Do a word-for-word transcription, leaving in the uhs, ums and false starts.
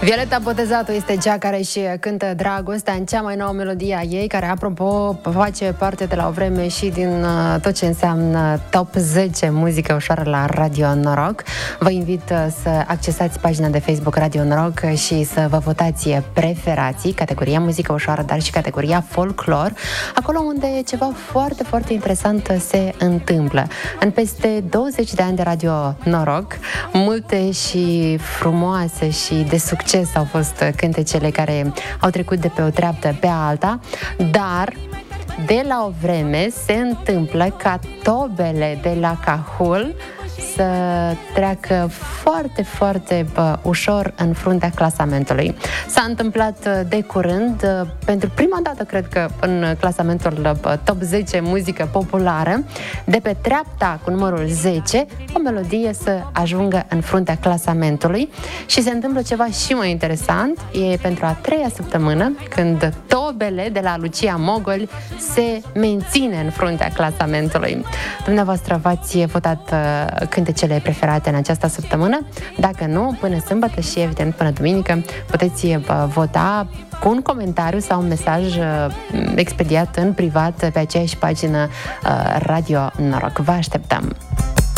Violeta Botezatu este cea care își cântă dragostea în cea mai nouă melodie a ei, care, apropo, face parte de la o vreme și din uh, tot ce înseamnă top zece muzică ușoară la Radio Noroc. Vă invit uh, să accesați pagina de Facebook Radio Noroc și să vă votați preferații, categoria muzică ușoară, dar și categoria folclor, acolo unde ceva foarte, foarte interesant se întâmplă. În peste douăzeci de ani de Radio Noroc, multe și frumoase și de succes au fost cântecele care au trecut de pe o treaptă pe alta, dar de la o vreme se întâmplă ca tobele de la Cahul să treacă foarte, foarte bă, ușor în fruntea clasamentului. S-a întâmplat de curând, pentru prima dată, cred că, în clasamentul bă, top zece muzică populară, de pe treapta cu numărul zece, o melodie să ajungă în fruntea clasamentului și se întâmplă ceva și mai interesant. E pentru a treia săptămână când tobele de la Lucia Mogol se menține în fruntea clasamentului. Dumneavoastră v-ați votat uh, cântecele preferate în această săptămână? Dacă nu, până sâmbătă și evident până duminică puteți uh, vota cu un comentariu sau un mesaj uh, expediat în privat pe aceeași pagină uh, Radio Noroc. Vă așteptăm!